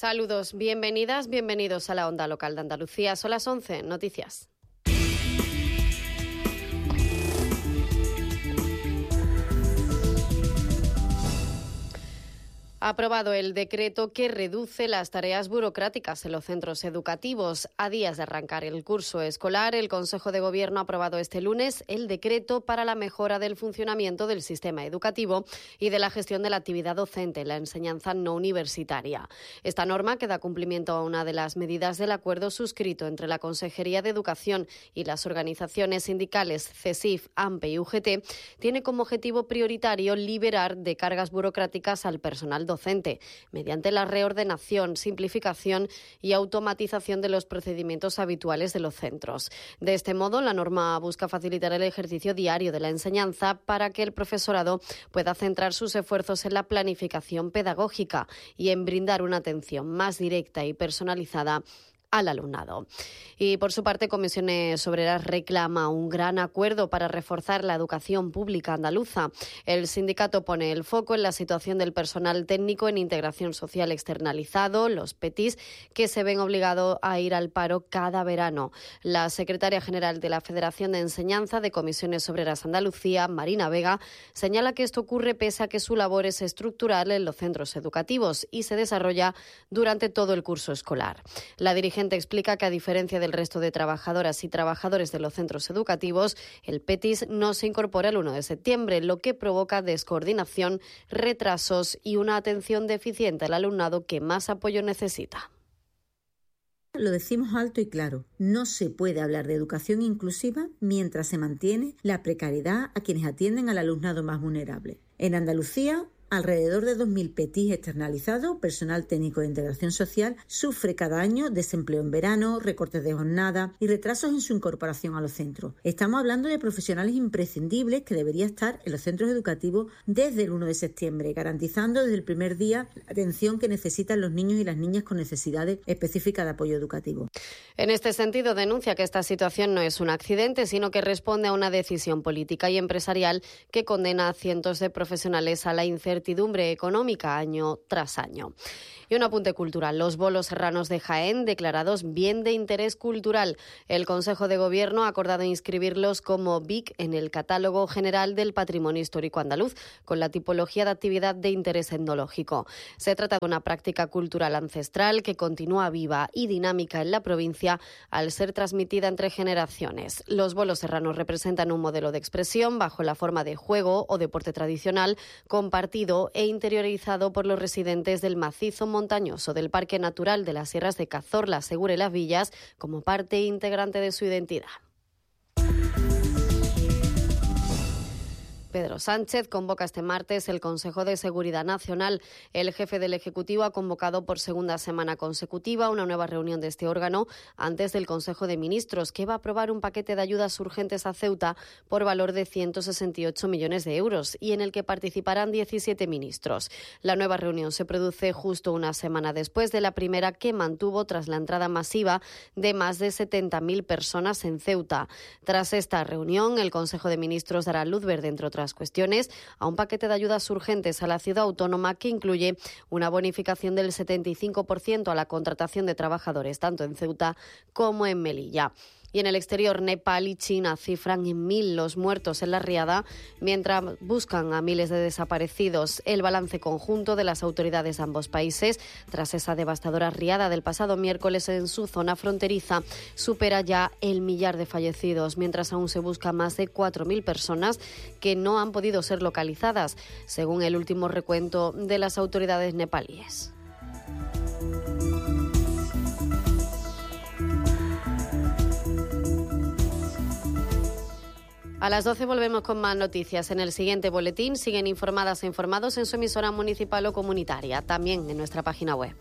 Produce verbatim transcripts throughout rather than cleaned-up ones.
Saludos, bienvenidas, bienvenidos a la Onda Local de Andalucía. Son las once, noticias. Ha aprobado el decreto que reduce las tareas burocráticas en los centros educativos. A días de arrancar el curso escolar, el Consejo de Gobierno ha aprobado este lunes el decreto para la mejora del funcionamiento del sistema educativo y de la gestión de la actividad docente en la enseñanza no universitaria. Esta norma, que da cumplimiento a una de las medidas del acuerdo suscrito entre la Consejería de Educación y las organizaciones sindicales CESIF, AMPE y U G T, tiene como objetivo prioritario liberar de cargas burocráticas al personal docente. docente, mediante la reordenación, simplificación y automatización de los procedimientos habituales de los centros. De este modo, la norma busca facilitar el ejercicio diario de la enseñanza para que el profesorado pueda centrar sus esfuerzos en la planificación pedagógica y en brindar una atención más directa y personalizada al alumnado. Y por su parte, Comisiones Obreras reclama un gran acuerdo para reforzar la educación pública andaluza. El sindicato pone el foco en la situación del personal técnico en integración social externalizado, los P E T I S, que se ven obligados a ir al paro cada verano. La secretaria general de la Federación de Enseñanza de Comisiones Obreras Andalucía, Marina Vega, señala que esto ocurre pese a que su labor es estructural en los centros educativos y se desarrolla durante todo el curso escolar. La dirigente explica que, a diferencia del resto de trabajadoras y trabajadores de los centros educativos, el P E T I S no se incorpora el uno de septiembre, lo que provoca descoordinación, retrasos y una atención deficiente al alumnado que más apoyo necesita. Lo decimos alto y claro, no se puede hablar de educación inclusiva mientras se mantiene la precariedad a quienes atienden al alumnado más vulnerable. En Andalucía, alrededor de dos mil P E T I S externalizados, personal técnico de integración social, sufre cada año desempleo en verano, recortes de jornada y retrasos en su incorporación a los centros. Estamos hablando de profesionales imprescindibles que deberían estar en los centros educativos desde el uno de septiembre, garantizando desde el primer día la atención que necesitan los niños y las niñas con necesidades específicas de apoyo educativo. En este sentido, denuncia que esta situación no es un accidente, sino que responde a una decisión política y empresarial que condena a cientos de profesionales a la incertidumbre económica año tras año. Y un apunte cultural. Los bolos serranos de Jaén, declarados bien de interés cultural. El Consejo de Gobierno ha acordado inscribirlos como B I C en el Catálogo General del Patrimonio Histórico Andaluz, con la tipología de actividad de interés etnológico. Se trata de una práctica cultural ancestral que continúa viva y dinámica en la provincia al ser transmitida entre generaciones. Los bolos serranos representan un modelo de expresión bajo la forma de juego o deporte tradicional, compartido e interiorizado por los residentes del macizo montañoso del Parque Natural de las Sierras de Cazorla, Segura y Las Villas, como parte integrante de su identidad. Pedro Sánchez convoca este martes el Consejo de Seguridad Nacional. El jefe del Ejecutivo ha convocado por segunda semana consecutiva una nueva reunión de este órgano antes del Consejo de Ministros, que va a aprobar un paquete de ayudas urgentes a Ceuta por valor de ciento sesenta y ocho millones de euros y en el que participarán diecisiete ministros. La nueva reunión se produce justo una semana después de la primera, que mantuvo tras la entrada masiva de más de setenta mil personas en Ceuta. Tras esta reunión, el Consejo de Ministros dará luz verde, entre otras cuestiones, a un paquete de ayudas urgentes a la ciudad autónoma que incluye una bonificación del setenta y cinco por ciento a la contratación de trabajadores tanto en Ceuta como en Melilla. Y en el exterior, Nepal y China cifran en mil los muertos en la riada mientras buscan a miles de desaparecidos. El balance conjunto de las autoridades de ambos países, tras esa devastadora riada del pasado miércoles en su zona fronteriza, supera ya el millar de fallecidos, mientras aún se busca más de cuatro mil personas que no han podido ser localizadas, según el último recuento de las autoridades nepalíes. A las doce volvemos con más noticias. En el siguiente boletín siguen informadas e informados en su emisora municipal o comunitaria, también en nuestra página web.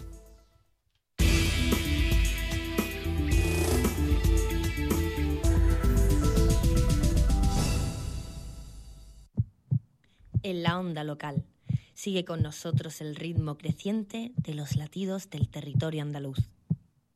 En la Onda Local. Sigue con nosotros el ritmo creciente de los latidos del territorio andaluz.